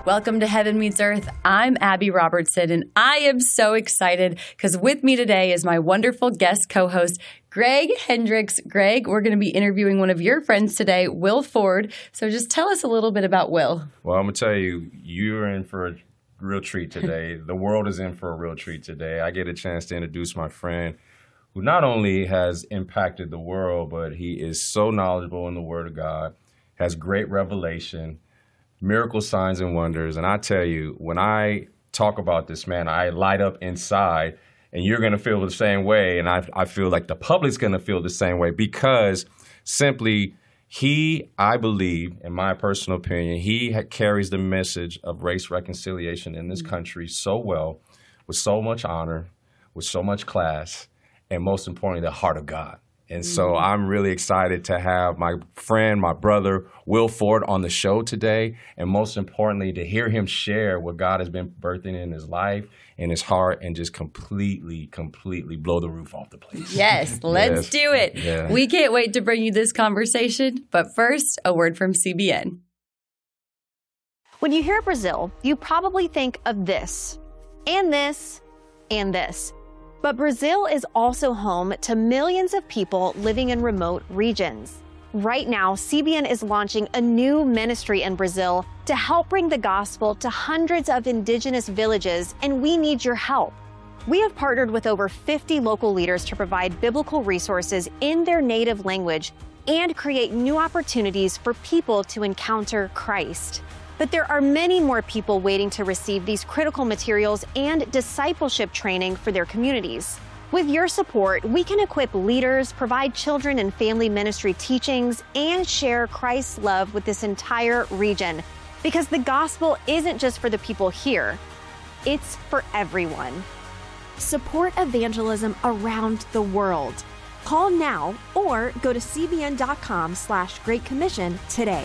Welcome to Heaven Meets Earth. I'm Abby Robertson, and I am so excited because with me today is my wonderful guest co-host, Greg Hendricks. Greg, we're going to be interviewing one of your friends today, Will Ford. So just tell us a little bit about Will. Well, I'm going to tell you, you're in for a real treat today. The world is in for a real treat today. I get a chance to introduce my friend who not only has impacted the world, but he is so knowledgeable in the Word of God, has great revelation, miracle signs and wonders. And I tell you, when I talk about this man, I light up inside, and you're going to feel the same way. And I feel like the public's going to feel the same way because simply I believe, in my personal opinion, he carries the message of race reconciliation in this country so well, with so much honor, with so much class, and most importantly, the heart of God. And so I'm really excited to have my friend, my brother, Will Ford, on the show today. And most importantly, to hear him share what God has been birthing in his life, in his heart, and just completely blow the roof off the place. Yes, let's do it. Yeah. We can't wait to bring you this conversation. But first, a word from CBN. When you hear Brazil, you probably think of this, and this, and this. But Brazil is also home to millions of people living in remote regions. Right now, CBN is launching a new ministry in Brazil to help bring the gospel to hundreds of indigenous villages, and we need your help. We have partnered with over 50 local leaders to provide biblical resources in their native language and create new opportunities for people to encounter Christ. But there are many more people waiting to receive these critical materials and discipleship training for their communities. With your support, we can equip leaders, provide children and family ministry teachings, and share Christ's love with this entire region. Because the gospel isn't just for the people here, it's for everyone. Support evangelism around the world. Call now or go to cbn.com/Great Commission today.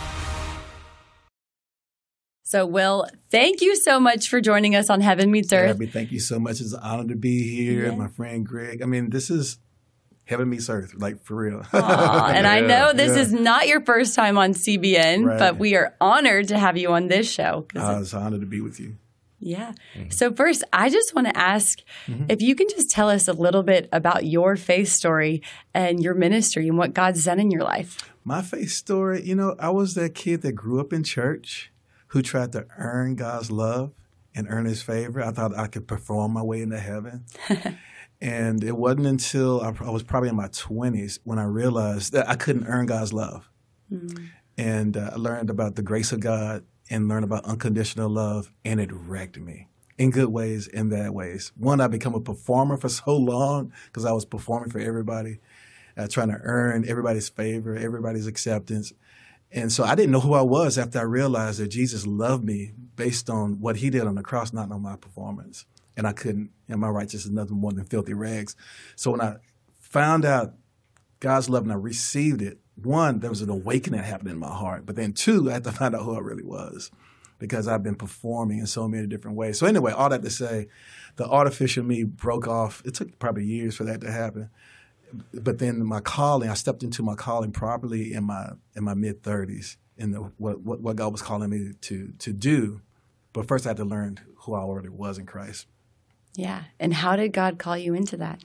So, Will, thank you so much for joining us on Heaven Meets Earth. Abby, thank you so much. It's an honor to be here. Yeah. My friend Greg. I mean, this is Heaven Meets Earth, like for real. Aw, and I know this is not your first time on CBN, Right. but we are honored to have you on this show. It's an honor to be with you. Yeah. So first, I just want to ask if you can just tell us a little bit about your faith story and your ministry and what God's done in your life. My faith story, I was that kid that grew up in church who tried to earn God's love and earn his favor. I thought I could perform my way into heaven. And it wasn't until I was probably in my 20s when I realized that I couldn't earn God's love. And I learned about the grace of God and learned about unconditional love, and it wrecked me in good ways and bad ways. One, I became a performer for so long because I was performing for everybody, trying to earn everybody's favor, everybody's acceptance. And so I didn't know who I was after I realized that Jesus loved me based on what he did on the cross, not on my performance. And I couldn't, my righteousness is nothing more than filthy rags. So when I found out God's love and I received it, one, there was an awakening that happened in my heart. But then two, I had to find out who I really was because I've been performing in so many different ways. So anyway, all that to say, the artificial me broke off. It took probably years for that to happen. But then my calling, I stepped into my calling properly in my mid-30s in what God was calling me to do. But first I had to learn who I already was in Christ. Yeah. And how did God call you into that?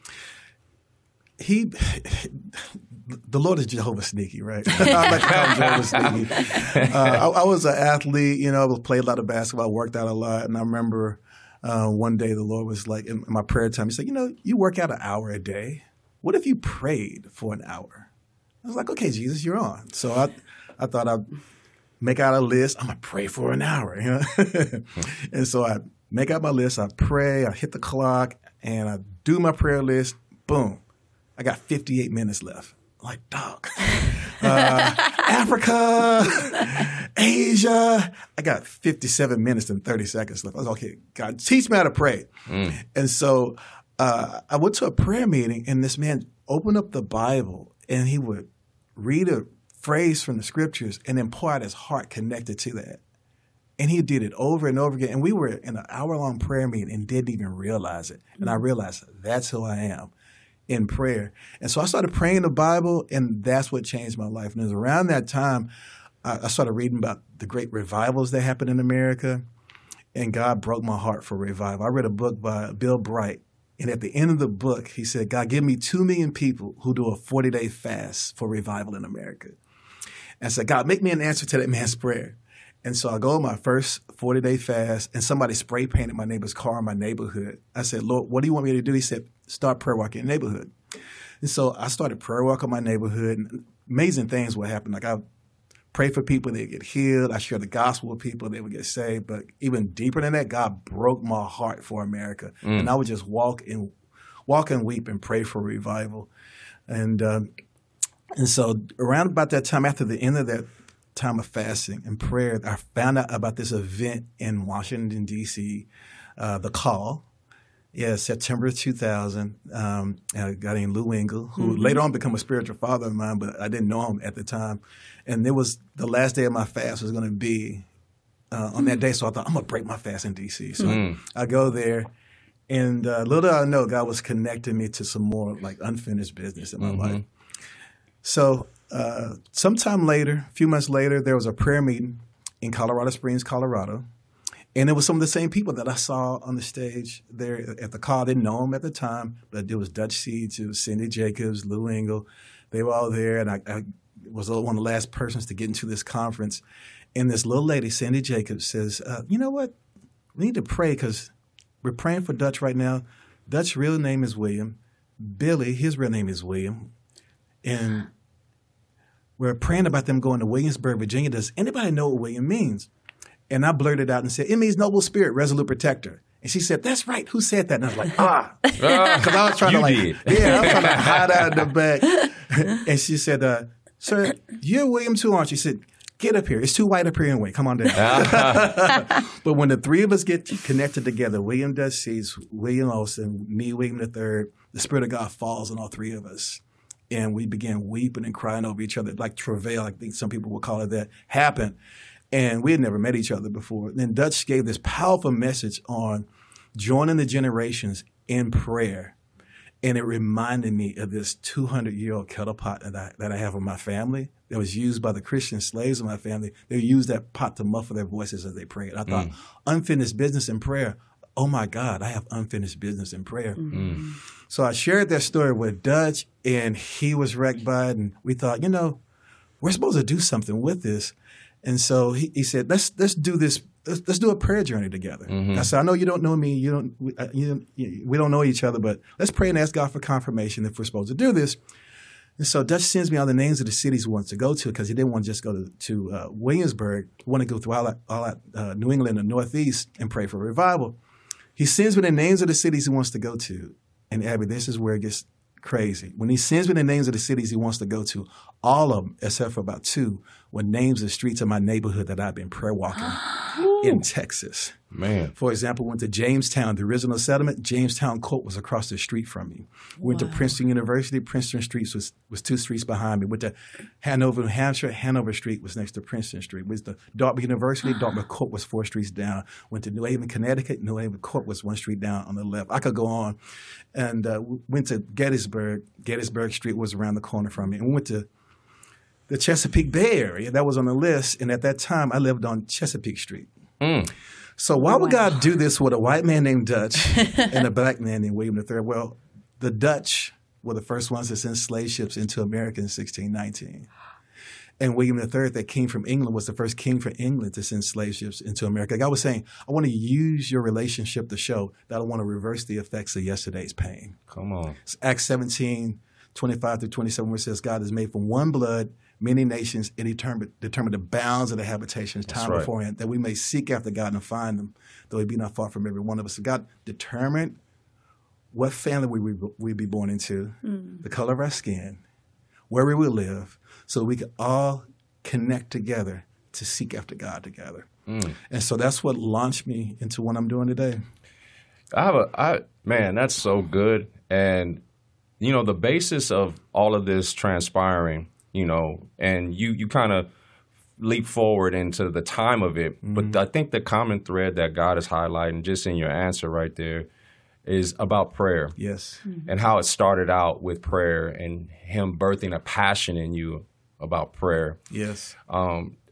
The Lord is Jehovah Sneaky, right? I like to call him Jehovah Sneaky. I was an athlete, I played a lot of basketball, worked out a lot. And I remember one day the Lord was like, in my prayer time, he said, you work out an hour a day. What if you prayed for an hour? I was like, okay, Jesus, you're on. So I thought I'd make out a list. I'm going to pray for an hour. And so I make out my list. I pray. I hit the clock. And I do my prayer list. Boom. I got 58 minutes left. I'm like, dog. Africa, Asia. I got 57 minutes and 30 seconds left. I was like, okay, God, teach me how to pray. And so I went to a prayer meeting, and this man opened up the Bible, and he would read a phrase from the scriptures and then pour out his heart connected to that. And he did it over and over again. And we were in an hour-long prayer meeting and didn't even realize it. And I realized that's who I am in prayer. And so I started praying the Bible, and that's what changed my life. And it was around that time I started reading about the great revivals that happened in America, and God broke my heart for revival. I read a book by Bill Bright, and at the end of the book, he said, God, give me 2 million people who do a 40-day fast for revival in America. And I said, God, make me an answer to that man's prayer. And so I go on my first 40-day fast, and somebody spray painted my neighbor's car in my neighborhood. I said, Lord, what do you want me to do? He said, start prayer walking in the neighborhood. And so I started prayer walking in my neighborhood, and amazing things would happen. Like I pray for people, they get healed. I share the gospel with people, they would get saved. But even deeper than that, God broke my heart for America. And I would just walk and weep and pray for revival. And so around about that time, after the end of that time of fasting and prayer, I found out about this event in Washington, D.C., The Call. Yeah, September 2000. A guy named Lou Engle, who later on became a spiritual father of mine, but I didn't know him at the time. And it was the last day of my fast was going to be on that day. So I thought, I'm going to break my fast in D.C. So I go there. And little did I know, God was connecting me to some more like unfinished business in my life. So sometime later, a few months later, there was a prayer meeting in Colorado Springs, Colorado. And it was some of the same people that I saw on the stage there at the call. I didn't know them at the time, but it was Dutch Seeds, it was Cindy Jacobs, Lou Engle. They were all there, and I was one of the last persons to get into this conference. And this little lady, Cindy Jacobs, says, you know what? We need to pray because we're praying for Dutch right now. Dutch's real name is William. Billy, his real name is William. And we're praying about them going to Williamsburg, Virginia. Does anybody know what William means? And I blurted out and said, it means noble spirit, resolute protector. And she said, that's right. Who said that? And I was like, because I was trying to I was trying to hide out in the back. And she said, sir, you're William too, aren't you? She said, get up here. It's too white up here anyway. Come on down. But when the three of us get connected together, William Dutch Seeds, William Olson, me, William III, the Spirit of God falls on all three of us. And we began weeping and crying over each other, like travail, I think some people would call it that, happened. And we had never met each other before. Then Dutch gave this powerful message on joining the generations in prayer. And it reminded me of this 200-year-old kettle pot that I have in my family that was used by the Christian slaves of my family. They used that pot to muffle their voices as they prayed. I thought, unfinished business in prayer. Oh, my God, I have unfinished business in prayer. So I shared that story with Dutch, and he was wrecked by it. And we thought, we're supposed to do something with this. And so he said, let's do this. Let's do a prayer journey together. I said, I know you don't know me. We don't know each other, but let's pray and ask God for confirmation if we're supposed to do this. And so Dutch sends me all the names of the cities he wants to go to because he didn't want to just go to Williamsburg. He wanted to go through all that New England and Northeast and pray for revival. He sends me the names of the cities he wants to go to. And Abby, this is where it gets crazy. When he sends me the names of the cities he wants to go to, all of them, except for about 2, were names of streets of my neighborhood that I've been prayer walking in Texas. Man. For example, went to Jamestown, the original settlement. Jamestown Court was across the street from me. Went to Princeton University. Princeton Street was 2 streets behind me. Went to Hanover, New Hampshire. Hanover Street was next to Princeton Street. Went to Dartmouth University. Dartmouth Court was 4 streets down. Went to New Haven, Connecticut. New Haven Court was 1 street down on the left. I could go on. And went to Gettysburg. Gettysburg Street was around the corner from me. And went to the Chesapeake Bay Area. That was on the list. And at that time, I lived on Chesapeake Street. So why would God do this with a white man named Dutch and a black man named William III? Well, the Dutch were the first ones to send slave ships into America in 1619. And William III, that king from England, was the first king from England to send slave ships into America. God was saying, I want to use your relationship to show that I want to reverse the effects of yesterday's pain. Come on. It's Acts 17, 25 through 27, where it says God is made from one blood, many nations, and he determined the bounds of the habitations time beforehand, that we may seek after God and find them, though he be not far from every one of us. So God determined what family we'd be born into, the color of our skin, where we would live, so we could all connect together to seek after God together. And so that's what launched me into what I'm doing today. Man, that's so good. And, the basis of all of this transpiring, and you kind of leap forward into the time of it. But I think the common thread that God is highlighting just in your answer right there is about prayer. Yes. And how it started out with prayer and him birthing a passion in you about prayer. Yes.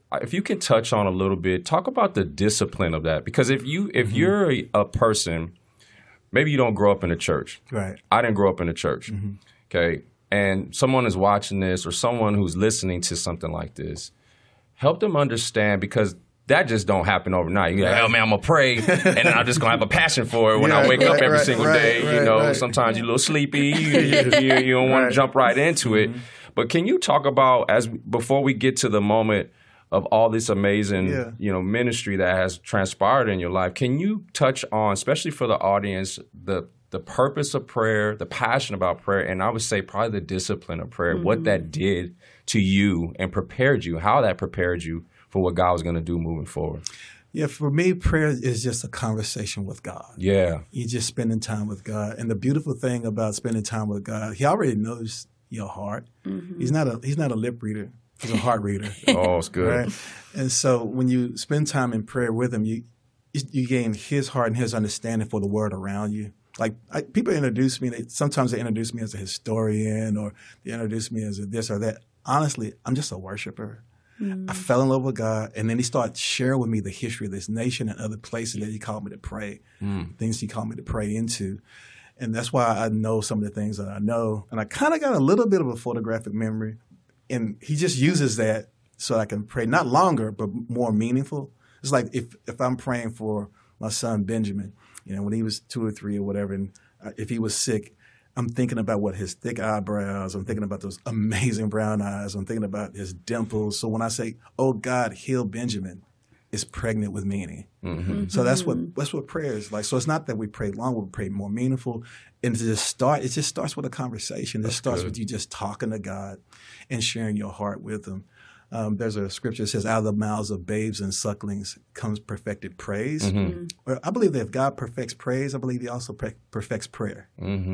if you can touch on a little bit, talk about the discipline of that. Because if you're a person, maybe you don't grow up in a church. Right. I didn't grow up in a church. Okay. And someone is watching this, or someone who's listening to something like this, help them understand, because that just don't happen overnight. You're like, oh man, I'm gonna pray, and then I'm just gonna have a passion for it when I wake up every single day. Sometimes you're a little sleepy, you don't want to jump right into it. But can you talk about, before we get to the moment of all this amazing, ministry that has transpired in your life, can you touch on, especially for the audience, the purpose of prayer, the passion about prayer, and I would say probably the discipline of prayer, what that did to you and prepared you, how that prepared you for what God was going to do moving forward? Yeah, for me, prayer is just a conversation with God. Yeah. You're just spending time with God. And the beautiful thing about spending time with God, He already knows your heart. He's not a lip reader. He's a heart reader. Oh, it's good. Right? And so when you spend time in prayer with Him, you gain His heart and His understanding for the world around you. Like, people introduce me, sometimes they introduce me as a historian, or they introduce me as a this or that. Honestly, I'm just a worshiper. I fell in love with God, and then He started sharing with me the history of this nation and other places that He called me to pray, things He called me to pray into. And that's why I know some of the things that I know. And I kind of got a little bit of a photographic memory, and He just uses that so I can pray, not longer, but more meaningful. It's like if I'm praying for my son Benjamin, when he was 2 or 3 or whatever, and if he was sick, I'm thinking about his thick eyebrows. I'm thinking about those amazing brown eyes. I'm thinking about his dimples. So when I say, "Oh God, heal Benjamin," it's pregnant with meaning. So that's what prayer is like. So it's not that we pray long; we pray more meaningful. And it just starts with a conversation. It starts with you just talking to God and sharing your heart with Him. There's a scripture that says, "Out of the mouths of babes and sucklings comes perfected praise." Well, I believe that if God perfects praise, I believe He also perfects prayer.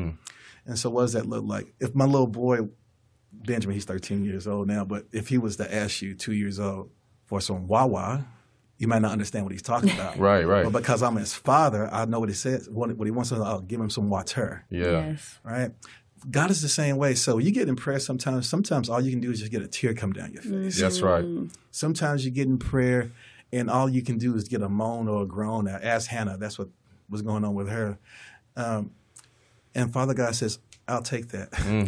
And so what does that look like? If my little boy, Benjamin, he's 13 years old now, but if he was to ask you 2 years old for some Wawa, you might not understand what he's talking about. Right. But because I'm his father, I know what he says. What he wants to know, I'll give him some water. Yeah. Yes. Right? God is the same way. So you get in prayer sometimes all you can do is just get a tear come down your face. That's right. Sometimes you get in prayer and all you can do is get a moan or a groan. Ask Hannah. That's what was going on with her. And Father God says, "I'll take that."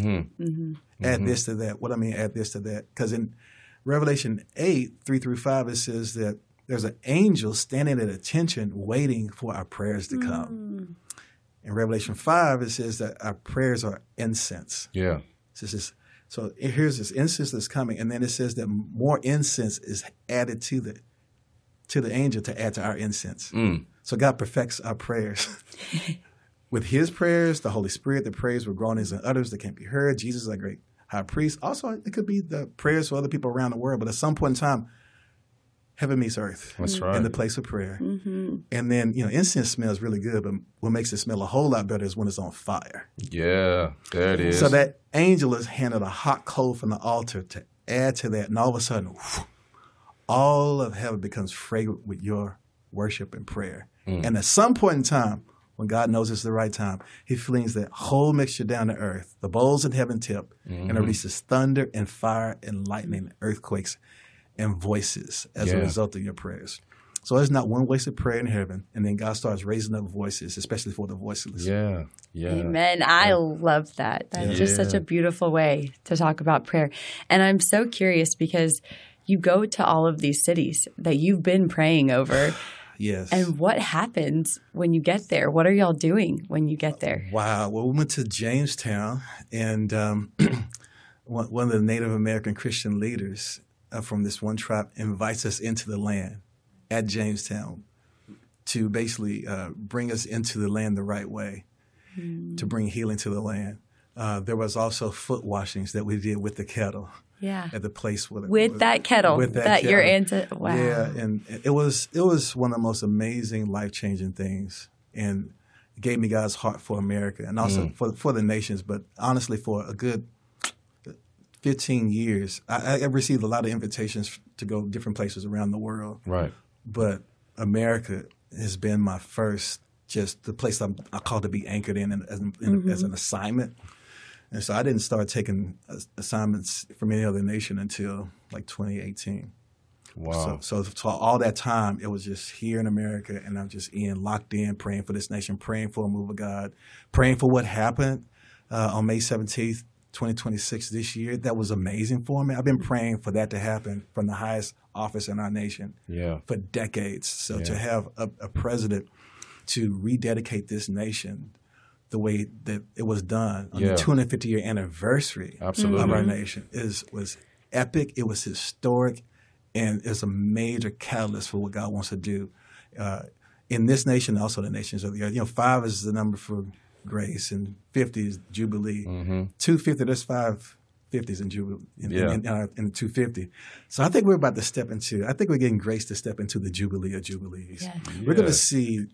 Add this to that. What I mean, add this to that. Because in Revelation 8, 3-5, it says that there's an angel standing at attention waiting for our prayers to come. In Revelation 5, it says that our prayers are incense. Yeah. So here's this incense that's coming, and then it says that more incense is added to the angel to add to our incense. So God perfects our prayers. With His prayers, the Holy Spirit, the prayers with groanings and utters that can't be heard. Jesus is a great high priest. Also, it could be the prayers for other people around the world. But at some point in time, heaven meets earth. That's right. In the place of prayer. And then, incense smells really good, but what makes it smell a whole lot better is when it's on fire. Yeah, there it is. So that angel is handed a hot coal from the altar to add to that. And all of a sudden, all of heaven becomes fragrant with your worship and prayer. And at some point in time, when God knows it's the right time, He flings that whole mixture down to earth. The bowls in heaven tip, and it releases thunder and fire and lightning, earthquakes and voices as a result of your prayers. So there's not one wasted prayer in heaven, and then God starts raising up voices, especially for the voiceless. Yeah. Amen. I love that. That's just such a beautiful way to talk about prayer. And I'm so curious because you go to all of these cities that you've been praying over. Yes. And what happens when you get there? What are y'all doing when you get there? Wow. Well, we went to Jamestown, and one of the Native American Christian leaders from this one tribe invites us into the land at Jamestown to basically bring us into the land the right way, to bring healing to the land. There was also foot washings that we did with the kettle. Yeah. At the place with that kettle that your ancestor. Wow. Yeah, and it was one of the most amazing, life-changing things, and it gave me God's heart for America and also for the nations. But honestly, for a good 15 years, I received a lot of invitations to go different places around the world. Right. But America has been my first, just the place I call to be anchored in as an assignment. And so I didn't start taking assignments from any other nation until like 2018. Wow. So all that time, it was just here in America, and I'm just locked in, praying for this nation, praying for a move of God, praying for what happened on May 17th, 2026 this year. That was amazing for me. I've been praying for that to happen from the highest office in our nation for decades. So to have a president to rededicate this nation the way that it was done on the 250-year anniversary of our nation was epic. It was historic, and it's a major catalyst for what God wants to do in this nation, also the nations of the earth. 5 is the number for grace, and 50 is Jubilee. 250, there's 5 50s in Jubilee in 250. So I think we're about to step into. I think we're getting grace to step into the Jubilee of Jubilees. Yeah. We're going to see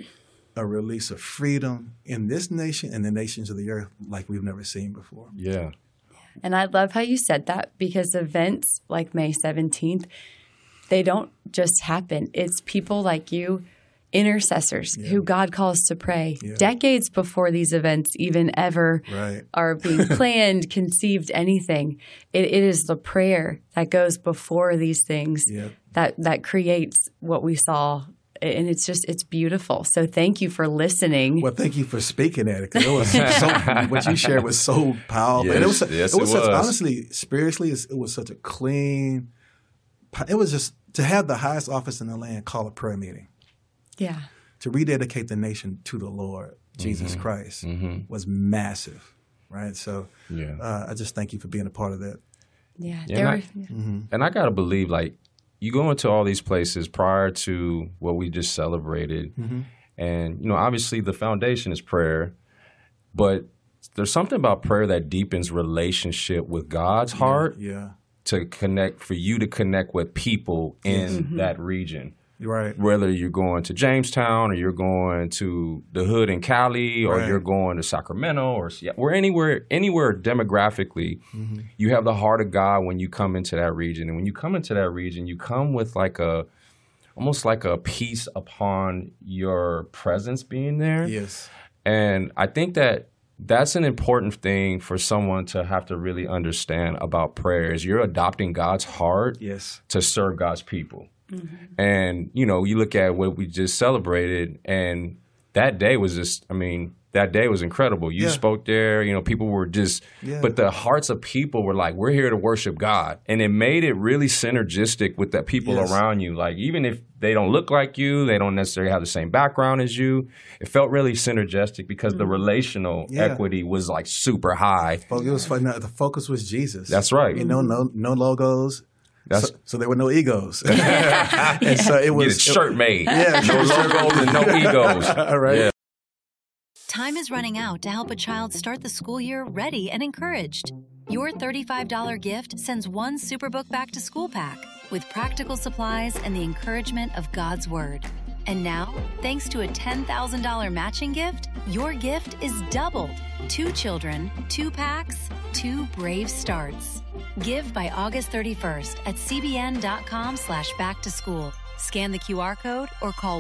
a release of freedom in this nation and the nations of the earth like we've never seen before. Yeah. And I love how you said that, because events like May 17th, they don't just happen. It's people like you, intercessors who God calls to pray decades before these events even ever are being planned, conceived, anything. It is the prayer that goes before these things that creates what we saw. And it's beautiful. So thank you for listening. Well, thank you for speaking at it, because it was what you shared was so powerful. Yes, and it was honestly, spiritually, it was such a clean. It was just to have the highest office in the land call a prayer meeting. Yeah. To rededicate the nation to the Lord Jesus Christ was massive, right? So I just thank you for being a part of that. Yeah. And I gotta believe, like, you go into all these places prior to what we just celebrated, and obviously the foundation is prayer, but there's something about prayer that deepens relationship with God's heart to connect, for you to connect with people in that region. Right. Whether you're going to Jamestown or you're going to the hood in Cali or you're going to Sacramento or anywhere demographically, you have the heart of God when you come into that region. And when you come into that region, you come with almost like a peace upon your presence being there. Yes. And I think that's an important thing for someone to have to really understand about prayer is you're adopting God's heart to serve God's people. And, you look at what we just celebrated, and that day was that day was incredible. You spoke there, people were just, but the hearts of people were like, we're here to worship God. And it made it really synergistic with the people around you. Like, even if they don't look like you, they don't necessarily have the same background as you, it felt really synergistic because the relational equity was like super high. It was fun. The focus was Jesus. That's right. No logos. So there were no egos. And so it was get a shirt made. No logos and no egos. All right. Yeah. Time is running out to help a child start the school year ready and encouraged. Your $35 gift sends one Superbook Back to School pack with practical supplies and the encouragement of God's Word. And now, thanks to a $10,000 matching gift, your gift is doubled. 2 children, 2 packs, 2 brave starts. Give by August 31st at cbn.com/backtoschool. Scan the QR code or call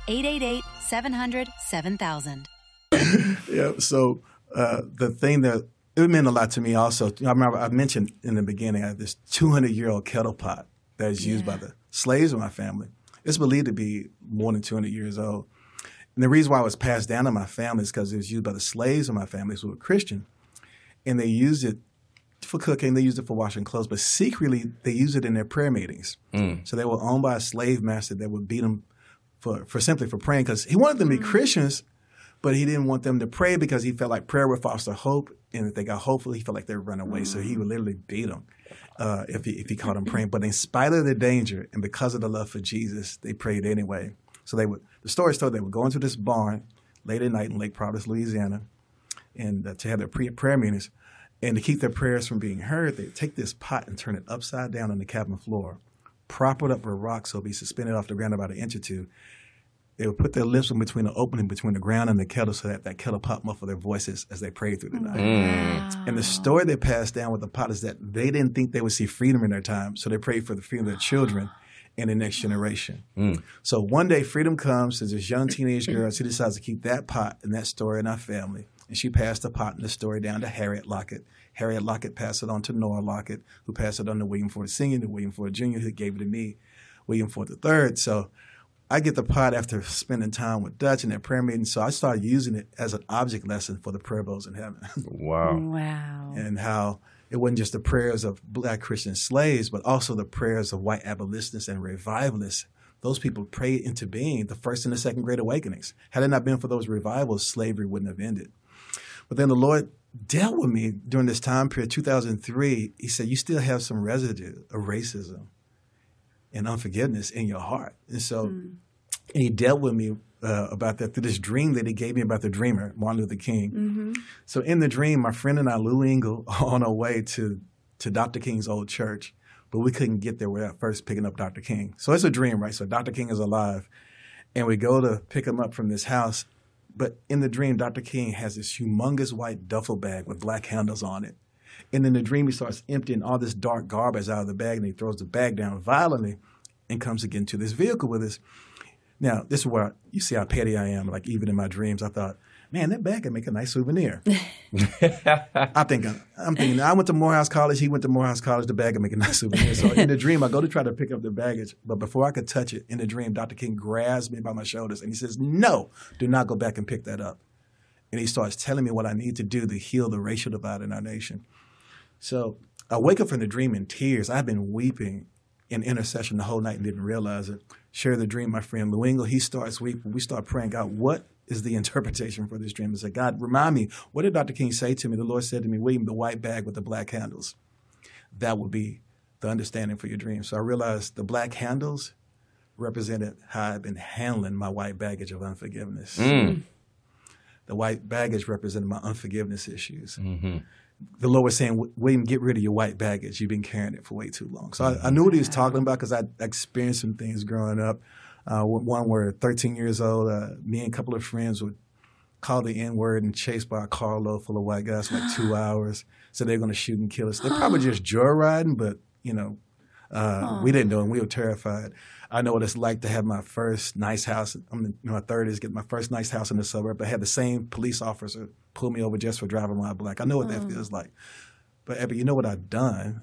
1-888-700-7000. Yeah, so the thing that it meant a lot to me also, I remember I mentioned in the beginning, I had this 200-year-old kettle pot that is used by the slaves of my family. It's believed to be more than 200 years old. And the reason why it was passed down to my family is because it was used by the slaves of my family who were Christian. And they used it for cooking, they used it for washing clothes, but secretly they used it in their prayer meetings. So they were owned by a slave master that would beat them for simply for praying, because he wanted them to be Christians, but he didn't want them to pray because he felt like prayer would foster hope. And if they got hopeful, he felt like they would run away. So he would literally beat them if he caught them praying. But in spite of the danger and because of the love for Jesus, they prayed anyway. So the story told they would go into this barn late at night in Lake Providence, Louisiana, and to have their prayer meetings. And to keep their prayers from being heard, they'd take this pot and turn it upside down on the cabin floor, prop it up with rocks so it'll be suspended off the ground about an inch or two. They would put their lips in between the opening between the ground and the kettle so that kettle pot muffled their voices as they prayed through the night. Wow. And the story they passed down with the pot is that they didn't think they would see freedom in their time, so they prayed for the freedom of their children and the next generation. So one day freedom comes to this young teenage girl. She decides to keep that pot and that story in our family. And she passed the pot and the story down to Harriet Lockett. Harriet Lockett passed it on to Nora Lockett, who passed it on to William Ford Sr., to William Ford Jr., who gave it to me. William Ford III. So I get the pot after spending time with Dutch in that prayer meeting. So I started using it as an object lesson for the prayer bowls in heaven. Wow. Wow. And how it wasn't just the prayers of Black Christian slaves, but also the prayers of white abolitionists and revivalists. Those people prayed into being the first and the second Great Awakenings. Had it not been for those revivals, slavery wouldn't have ended. But then the Lord dealt with me during this time period, 2003. He said, you still have some residue of racism and unforgiveness in your heart. And so and he dealt with me about that through this dream that he gave me about the dreamer, Martin Luther King. So in the dream, my friend and I, Lou Engle, are on our way to Dr. King's old church, but we couldn't get there without first picking up Dr. King. So it's a dream, right? So Dr. King is alive, and we go to pick him up from this house. But in the dream, Dr. King has this humongous white duffel bag with black handles on it. And in the dream, he starts emptying all this dark garbage out of the bag, and he throws the bag down violently and comes again to this vehicle with us. Now, this is where you see how petty I am. Like, even in my dreams, I thought, man, that bag can make a nice souvenir. I'm thinking, I went to Morehouse College, he went to Morehouse College, the bag can make a nice souvenir. So in the dream, I go to try to pick up the baggage, but before I could touch it, in the dream, Dr. King grabs me by my shoulders and he says, no, do not go back and pick that up. And he starts telling me what I need to do to heal the racial divide in our nation. So I wake up from the dream in tears. I've been weeping in intercession the whole night and didn't realize it. Share the dream, my friend Lou Engle, he starts weeping. We start praying, God, what is the interpretation for this dream? I said, God, remind me, what did Dr. King say to me? The Lord said to me, William, the white bag with the black handles, that would be the understanding for your dream. So I realized the black handles represented how I've been handling my white baggage of unforgiveness. The white baggage represented my unforgiveness issues. The Lord was saying, William, get rid of your white baggage. You've been carrying it for way too long. So I knew what he was talking about because I experienced some things growing up. One where 13 years old, me and a couple of friends would call the N-word and chased by a carload full of white guys for like 2 hours. So they're going to shoot and kill us. They're probably just joyriding, but, we didn't know, and we were terrified. I know what it's like to have my first nice house. I'm in my 30s, get my first nice house in the suburb. I had the same police officer pull me over just for driving while black. I know what that feels like. But Abby, you know what I've done?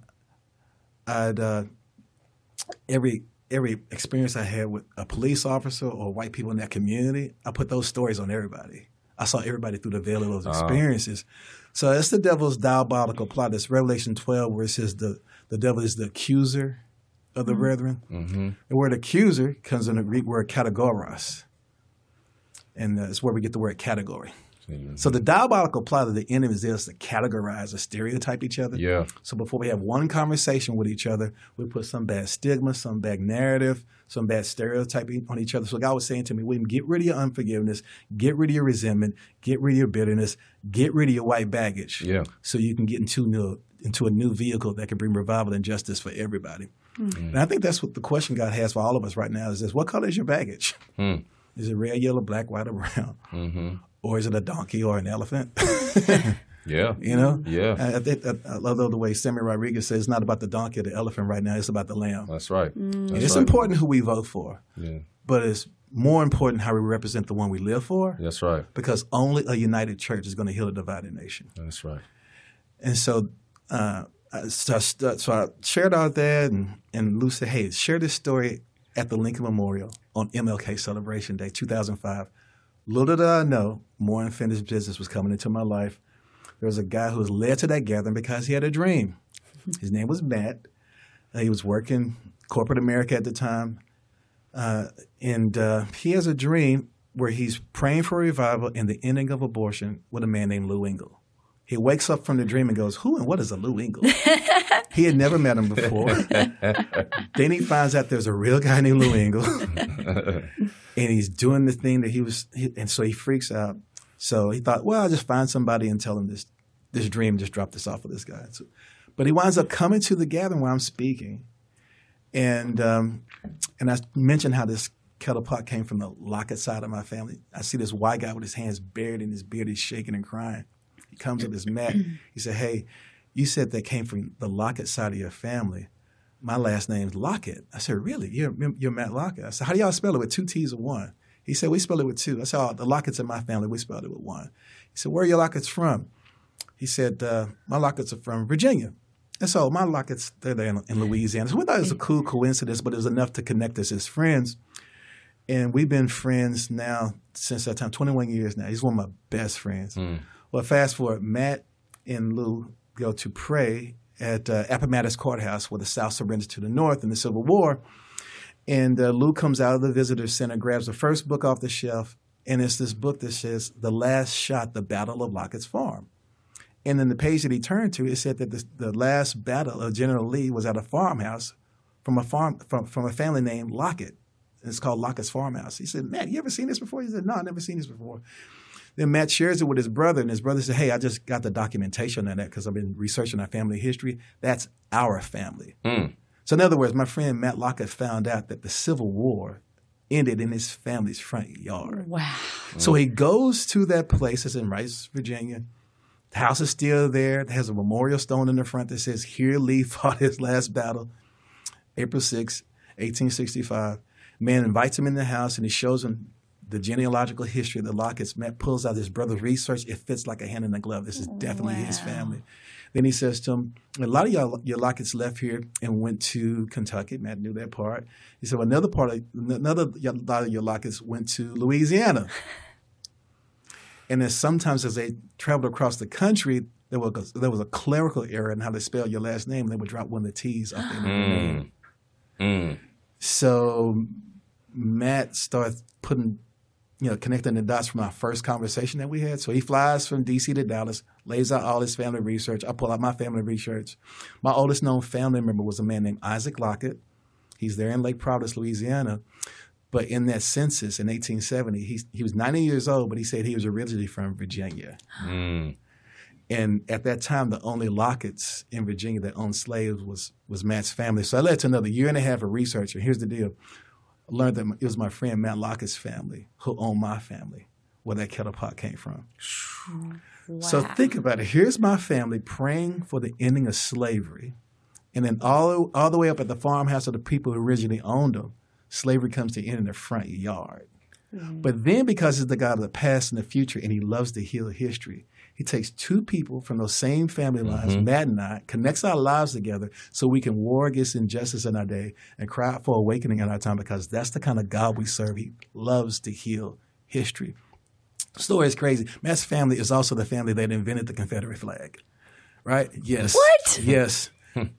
Every experience I had with a police officer or white people in that community, I put those stories on everybody. I saw everybody through the veil of those experiences. So it's the devil's diabolical plot. It's Revelation 12 where it says the devil is the accuser of the brethren. The word accuser comes in the Greek word kategoros. And it's where we get the word category. So the diabolical plot of the enemy is to categorize or stereotype each other. Yeah. So before we have one conversation with each other, we put some bad stigma, some bad narrative, some bad stereotyping on each other. So God was saying to me, William, get rid of your unforgiveness, get rid of your resentment, get rid of your bitterness, get rid of your white baggage. Yeah. So you can get into a new vehicle that can bring revival and justice for everybody. And I think that's what the question God has for all of us right now is this: what color is your baggage? Is it red, yellow, black, white, or brown? Or is it a donkey or an elephant? Yeah. I think I love the way Sammy Rodriguez says it's not about the donkey or the elephant right now. It's about the lamb. That's right. It's important who we vote for. Yeah. But it's more important how we represent the one we live for. That's right. Because only a united church is going to heal a divided nation. That's right. And so I shared all that, and Lou said, hey, share this story at the Lincoln Memorial on MLK Celebration Day 2005. Little did I know, more unfinished business was coming into my life. There was a guy who was led to that gathering because he had a dream. His name was Matt. He was working corporate America at the time. And he has a dream where he's praying for revival and the ending of abortion with a man named Lou Engle. He wakes up from the dream and goes, who and what is a Lou Engle? He had never met him before. Then he finds out there's a real guy named Lou Engle. And he's doing the thing that and so he freaks out. So he thought, well, I'll just find somebody and tell him this dream, just drop this off of this guy. So, but he winds up coming to the gathering where I'm speaking. And I mentioned how this kettle pot came from the Lockett side of my family. I see this white guy with his hands buried in his beard. He's shaking and crying. He comes up, his Matt. He said, hey, you said that came from the Lockett side of your family. My last name's Lockett. I said, really? You're Matt Lockett. I said, how do y'all spell it, with 2 T's or 1? He said, we spell it with 2. I said, oh, the Locketts in my family, we spelled it with 1. He said, where are your Locketts from? He said, my Locketts are from Virginia. And so my lockets, they're there in Louisiana. So we thought it was a cool coincidence, but it was enough to connect us as friends. And we've been friends now since that time, 21 years now. He's one of my best friends. Well, fast forward, Matt and Lou go to pray at Appomattox Courthouse, where the South surrendered to the North in the Civil War. And Lou comes out of the visitor center, grabs the first book off the shelf, and it's this book that says, The Last Shot, The Battle of Lockett's Farm. And then the page that he turned to, it said that the last battle of General Lee was at a farmhouse from a family named Lockett. It's called Lockett's Farmhouse. He said, Matt, you ever seen this before? He said, no, I've never seen this before. Then Matt shares it with his brother, and his brother said, hey, I just got the documentation on that because I've been researching our family history. That's our family. So in other words, my friend Matt Lockett found out that the Civil War ended in his family's front yard. Wow. So he goes to that place. It's in Rice, Virginia. The house is still there. It has a memorial stone in the front that says, here Lee fought his last battle, April 6, 1865. Man invites him in the house, and he shows him the genealogical history of the Locketts. Matt pulls out his brother's research. It fits like a hand in a glove. This is definitely his family. Then he says to him, a lot of your Locketts left here and went to Kentucky. Matt knew that part. He said, well, lot of your Locketts went to Louisiana. And then sometimes as they traveled across the country, there was a clerical error in how they spelled your last name. They would drop one of the T's off the end of your name. So Matt starts connecting the dots from our first conversation that we had. So he flies from D.C. to Dallas, lays out all his family research. I pull out my family research. My oldest known family member was a man named Isaac Lockett. He's there in Lake Providence, Louisiana. But in that census in 1870, he was 90 years old, but he said he was originally from Virginia. And at that time, the only Locketts in Virginia that owned slaves was Matt's family. So I led to another year and a half of research. And here's the deal. I learned that it was my friend Matt Lockett's family who owned my family, where that kettle pot came from. Wow. So think about it. Here's my family praying for the ending of slavery. And then all the way up at the farmhouse of the people who originally owned them, slavery comes to end in the front yard. But then because he's the God of the past and the future and he loves to heal history, he takes two people from those same family lines, Matt and I, connects our lives together so we can war against injustice in our day and cry out for awakening in our time because that's the kind of God we serve. He loves to heal history. The story is crazy. Matt's family is also the family that invented the Confederate flag, right? Yes. What? Yes.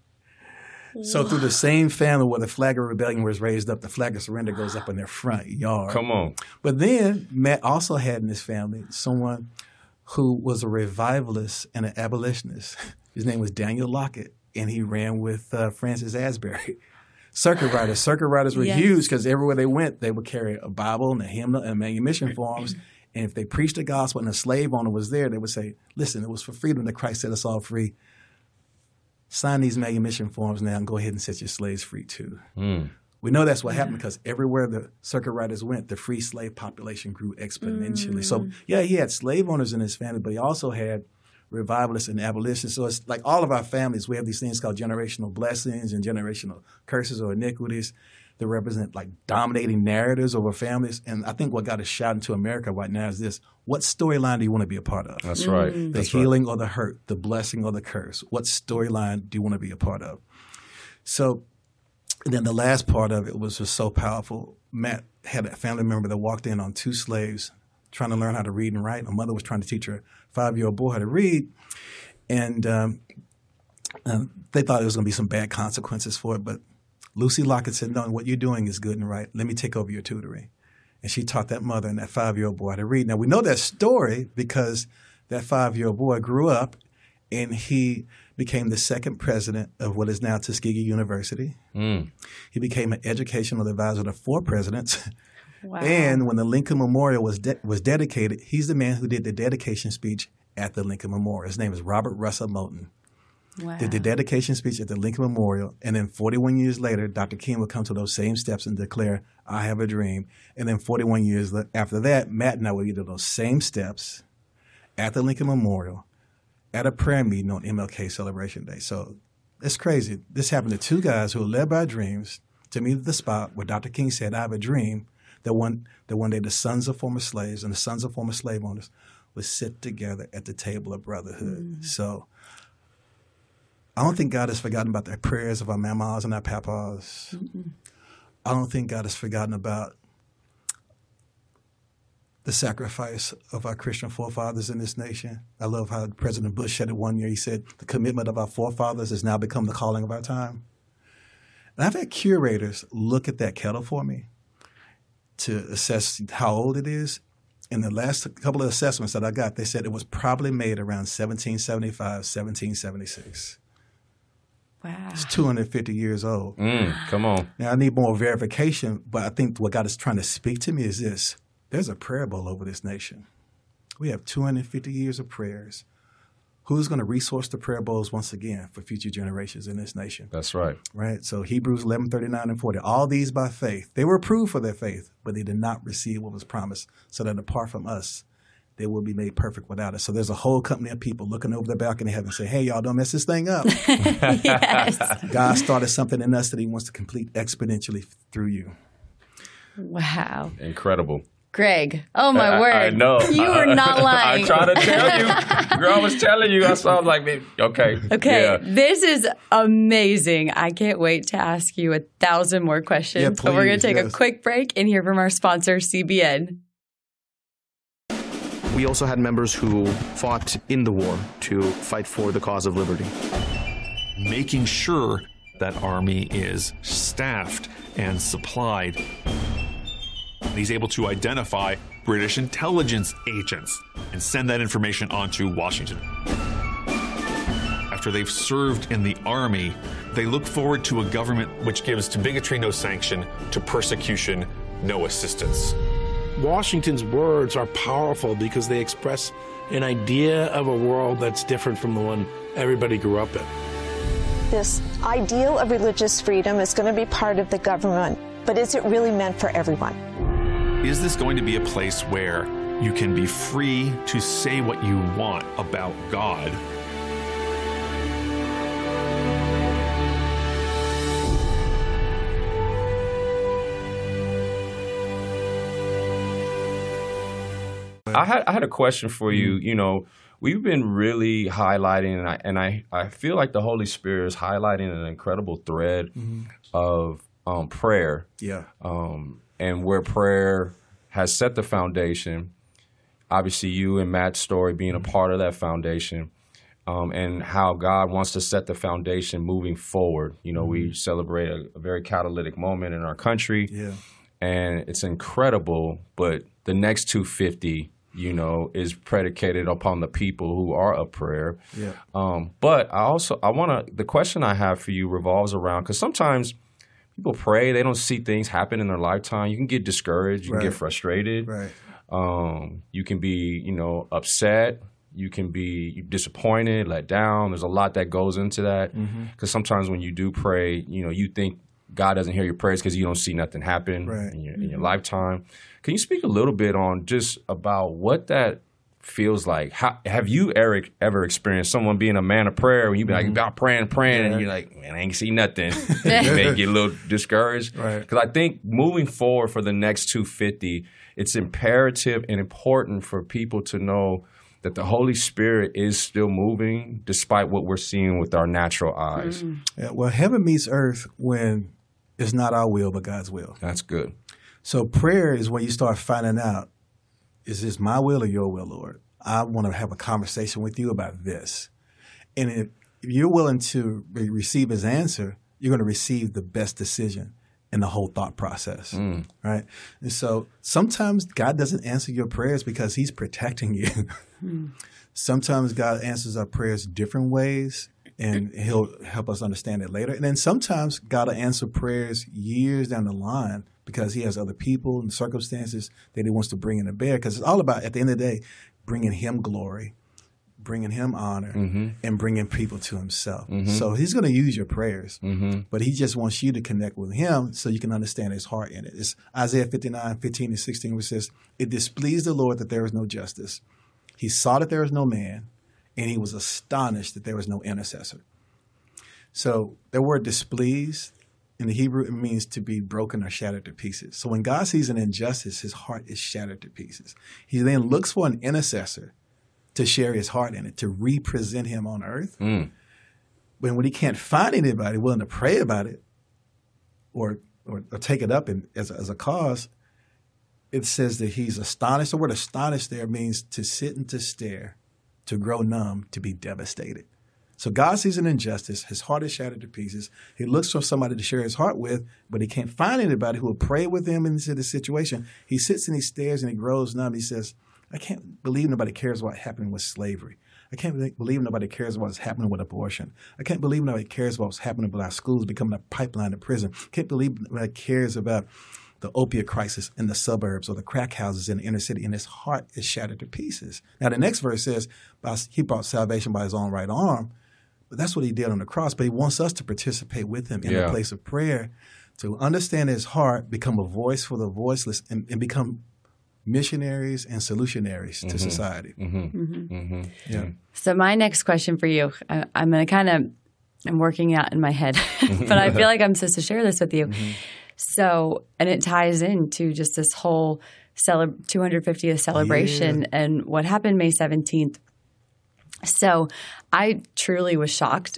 So through the same family where the flag of rebellion was raised up, the flag of surrender goes up in their front yard. Come on. But then Matt also had in his family someone who was a revivalist and an abolitionist. His name was Daniel Lockett, and he ran with Francis Asbury. Circuit riders. Circuit riders were huge because everywhere they went, they would carry a Bible and a hymnal and manumission forms. And if they preached the gospel and a slave owner was there, they would say, listen, it was for freedom that Christ set us all free. Sign these manumission forms now and go ahead and set your slaves free too. We know that's what happened because everywhere the circuit riders went, the free slave population grew exponentially. So, yeah, he had slave owners in his family, but he also had revivalists and abolitionists. So it's like all of our families, we have these things called generational blessings and generational curses or iniquities that represent like dominating narratives over families. And I think what got us shot into America right now is this: what storyline do you want to be a part of? That's right. The healing or the hurt, the blessing or the curse. What storyline do you want to be a part of? So then the last part of it was just so powerful. Matt had a family member that walked in on two slaves trying to learn how to read and write. My mother was trying to teach her 5-year-old boy how to read. And they thought there was going to be some bad consequences for it, but Lucy Lockett said, no, what you're doing is good and right. Let me take over your tutoring. And she taught that mother and that 5-year-old boy how to read. Now, we know that story because that 5-year-old boy grew up and he became the second president of what is now Tuskegee University. He became an educational advisor to 4 presidents. Wow. And when the Lincoln Memorial was dedicated, he's the man who did the dedication speech at the Lincoln Memorial. His name is Robert Russell Moulton. Wow. Did the dedication speech at the Lincoln Memorial, and then 41 years later, Dr. King would come to those same steps and declare, I have a dream. And then 41 years after that, Matt and I would do those same steps at the Lincoln Memorial at a prayer meeting on MLK Celebration Day. So it's crazy. This happened to 2 guys who were led by dreams to meet at the spot where Dr. King said, I have a dream that one day the sons of former slaves and the sons of former slave owners would sit together at the table of brotherhood. So I don't think God has forgotten about the prayers of our mamas and our papas. I don't think God has forgotten about the sacrifice of our Christian forefathers in this nation. I love how President Bush said it one year. He said, the commitment of our forefathers has now become the calling of our time. And I've had curators look at that kettle for me to assess how old it is. In the last couple of assessments that I got, they said it was probably made around 1775, 1776. Wow. It's 250 years old. Come on. Now, I need more verification, but I think what God is trying to speak to me is this. There's a prayer bowl over this nation. We have 250 years of prayers. Who's going to resource the prayer bowls once again for future generations in this nation? That's right. Right? So Hebrews 11, 39 and 40. All these by faith. They were approved for their faith, but they did not receive what was promised, so that apart from us, they will be made perfect without us. So there's a whole company of people looking over the balcony of heaven and say, hey, y'all, don't mess this thing up. Yes. God started something in us that he wants to complete exponentially through you. Wow. Incredible. Greg, oh my word. I know. You are not lying. I try to tell you. Girl, I was telling you. I saw like, okay. Okay, Yeah. this is amazing. I can't wait to ask you 1,000 more questions. Yeah, But we're going please, to take a yes. quick break and hear from our sponsor, CBN. We also had members who fought in the war to fight for the cause of liberty. Making sure that army is staffed and supplied. He's able to identify British intelligence agents and send that information on to Washington. After they've served in the army, they look forward to a government which gives to bigotry no sanction, to persecution no assistance. Washington's words are powerful because they express an idea of a world that's different from the one everybody grew up in. This ideal of religious freedom is going to be part of the government, but is it really meant for everyone? Is this going to be a place where you can be free to say what you want about God? I had a question for you. You know, we've been really highlighting, and I feel like the Holy Spirit is highlighting an incredible thread of prayer. Yeah. And where prayer has set the foundation. Obviously, you and Matt's story being a part of that foundation, and how God wants to set the foundation moving forward. You know, we celebrate a very catalytic moment in our country, and it's incredible. But the next 250, you know, is predicated upon the people who are of prayer. Yeah. But the question I have for you revolves around, because sometimes people pray, they don't see things happen in their lifetime. You can get discouraged, you can get frustrated. Right. You can be, you know, upset. You can be disappointed, let down. There's a lot that goes into that. Because sometimes when you do pray, you know, you think God doesn't hear your prayers because you don't see nothing happen in your lifetime. Can you speak a little bit on just about what that feels like? How, have you, Eric, ever experienced someone being a man of prayer when you be like, about praying, and you're like, man, I ain't see nothing. You may get a little discouraged. Because I think moving forward for the next 250, it's imperative and important for people to know that the Holy Spirit is still moving despite what we're seeing with our natural eyes. Yeah, well, heaven meets earth when it's not our will but God's will. That's good. So prayer is when you start finding out, is this my will or your will, Lord? I want to have a conversation with you about this. And if you're willing to receive his answer, you're going to receive the best decision in the whole thought process, right? And so sometimes God doesn't answer your prayers because he's protecting you. Sometimes God answers our prayers different ways, and he'll help us understand it later. And then sometimes God will answer prayers years down the line because he has other people and circumstances that he wants to bring into bear. Because it's all about, at the end of the day, bringing him glory, bringing him honor, and bringing people to himself. So he's going to use your prayers, but he just wants you to connect with him so you can understand his heart in it. It's Isaiah 59, 15 and 16, which says, "It displeased the Lord that there is no justice. He saw that there is no man, and he was astonished that there was no intercessor." So the word displeased in the Hebrew, it means to be broken or shattered to pieces. So when God sees an injustice, his heart is shattered to pieces. He then looks for an intercessor to share his heart in it, to represent him on earth. when he can't find anybody willing to pray about it or take it up as a cause, it says that he's astonished. The word astonished there means to sit and to stare, to grow numb, to be devastated. So God sees an injustice. His heart is shattered to pieces. He looks for somebody to share his heart with, but he can't find anybody who will pray with him into the situation. He sits and he stares and he grows numb. He says, I can't believe nobody cares what happened with slavery. I can't believe nobody cares about what's happening with abortion. I can't believe nobody cares about what's happening with our schools becoming a pipeline to prison. I can't believe nobody cares about the opiate crisis in the suburbs or the crack houses in the inner city, and his heart is shattered to pieces. Now, the next verse says, he brought salvation by his own right arm. But that's what he did on the cross. But he wants us to participate with him in the place of prayer, to understand his heart, become a voice for the voiceless, and become missionaries and solutionaries to society. Yeah. So my next question for you, I'm going to I'm working out in my head, but I feel like I'm supposed to share this with you. So, and it ties into just this whole 250th celebration and what happened May 17th. So I truly was shocked